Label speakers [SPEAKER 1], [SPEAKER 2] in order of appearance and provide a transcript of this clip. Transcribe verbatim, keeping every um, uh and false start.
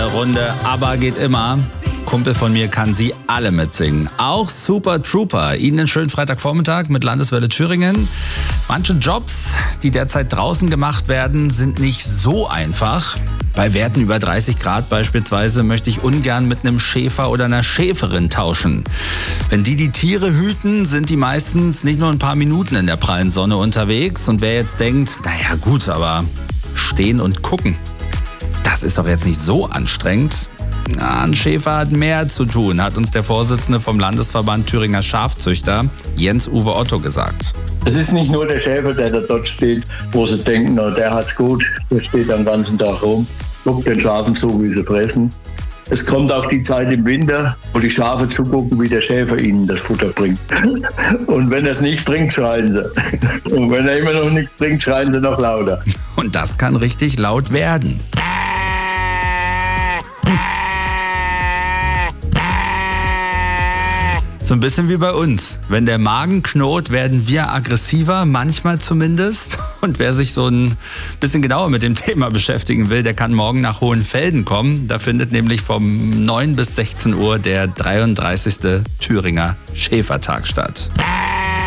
[SPEAKER 1] Eine Runde ABBA geht immer. Kumpel von mir kann sie alle mitsingen. Auch Super Trooper. Ihnen einen schönen Freitagvormittag mit Landeswelle Thüringen. Manche Jobs, die derzeit draußen gemacht werden, sind nicht so einfach. Bei Werten über dreißig Grad beispielsweise möchte ich ungern mit einem Schäfer oder einer Schäferin tauschen. Wenn die die Tiere hüten, sind die meistens nicht nur ein paar Minuten in der prallen Sonne unterwegs. Und wer jetzt denkt, naja gut, aber stehen und gucken, das ist doch jetzt nicht so anstrengend. Na, ein Schäfer hat mehr zu tun, hat uns der Vorsitzende vom Landesverband Thüringer Schafzüchter, Jens-Uwe Otto, gesagt.
[SPEAKER 2] Es ist nicht nur der Schäfer, der da dort steht, wo sie denken, na, der hat's gut, der steht den ganzen Tag rum, guckt den Schafen zu, wie sie fressen. Es kommt auch die Zeit im Winter, wo die Schafe zugucken, wie der Schäfer ihnen das Futter bringt. Und wenn er es nicht bringt, schreien sie. Und wenn er immer noch nichts bringt, schreien sie noch lauter.
[SPEAKER 1] Und das kann richtig laut werden. So ein bisschen wie bei uns. Wenn der Magen knurrt, werden wir aggressiver, manchmal zumindest. Und wer sich so ein bisschen genauer mit dem Thema beschäftigen will, der kann morgen nach Hohenfelden kommen. Da findet nämlich vom neun bis sechzehn Uhr der dreiunddreißigste Thüringer Schäfertag statt.